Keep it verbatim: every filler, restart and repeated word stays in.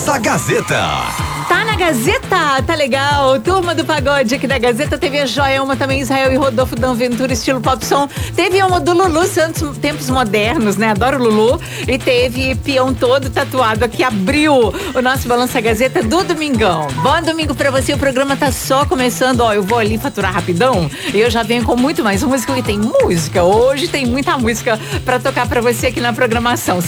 Balança Gazeta. Tá na Gazeta, tá legal. Turma do Pagode aqui da Gazeta. Teve a Joelma também, Israel e Rodolfo Dan Ventura, estilo pop som. Teve uma do Lulu Santos, Tempos Modernos, né? Adoro Lulu. E teve peão todo tatuado aqui, abriu o nosso Balança Gazeta do domingão. Bom domingo pra você, o programa tá só começando. Ó, eu vou ali faturar rapidão e eu já venho com muito mais música. E tem música, hoje tem muita música pra tocar pra você aqui na programação.